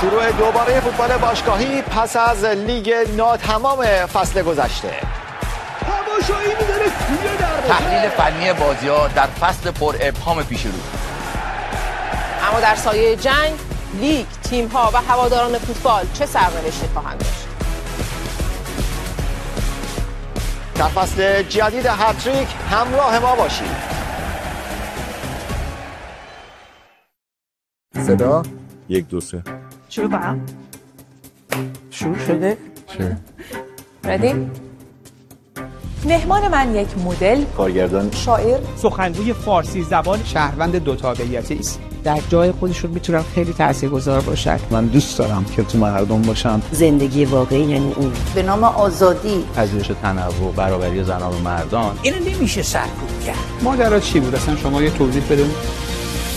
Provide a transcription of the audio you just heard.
شروع دوباره فوتبال باشگاهی پس از لیگ ناتمام فصل گذشته. تماشایی می‌داره توی دروازه. تحلیل فنی بازی‌ها در فصل پر ابهام پیش رو. اما در سایه جنگ لیگ، تیم‌ها و هواداران فوتبال چه سرنوشتی خواهند داشت؟ در فصل جدید هتریک همراه ما باشید. صدا 1 2 3 شروع کنم. شروع شده؟ چه؟ ردی؟ مهمان من یک مدل، کارگردان، شاعر، سخنگوی فارسی زبان، شهروند دو تابعیتی است. در جای خودشون میتونن خیلی تاثیرگذار باشن. من دوست دارم که تو مردم باشم. زندگی واقعی یعنی اون. به نام آزادی، پذیرش تنوع، برابری زنان و مردان. اینو نمیشه سرکوب کرد. ماجرا چی بود اصلا شما یه توضیح بدید.